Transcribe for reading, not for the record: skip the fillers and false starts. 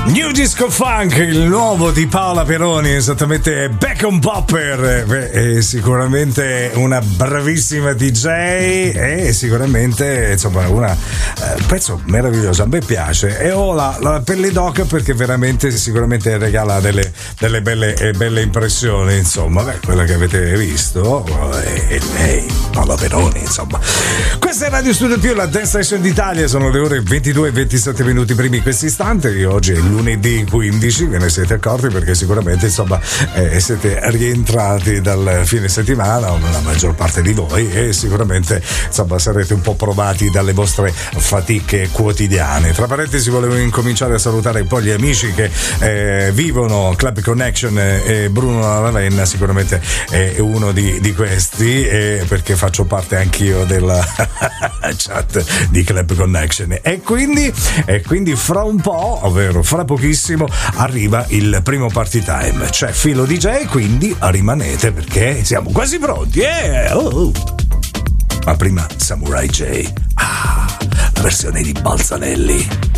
New Disco Funk, il nuovo di Paola Peroni, esattamente Back on Popper. È sicuramente una bravissima DJ e sicuramente insomma un pezzo meraviglioso, a me piace e ho la pelle d'oca perché veramente sicuramente regala delle belle impressioni, insomma. Quella che avete visto è lei, Paola Peroni, insomma. Questa è Radio Studio Più, la Dance Station d'Italia, sono le ore 22 e 27 minuti primi in questo istante. Io oggi è lunedì 15, ve ne siete accorti perché sicuramente insomma siete rientrati dal fine settimana, la maggior parte di voi, e sicuramente insomma sarete un po' provati dalle vostre fatiche quotidiane. Tra parentesi volevo incominciare a salutare un po' gli amici che vivono Club Connection e Bruno Ravenna sicuramente è uno di questi, perché faccio parte anch'io della chat di Club Connection e quindi fra un po', ovvero fra pochissimo, arriva il primo party time, c'è Filo DJ, quindi rimanete perché siamo quasi pronti. Ma prima Samurai J, la versione di Balzanelli.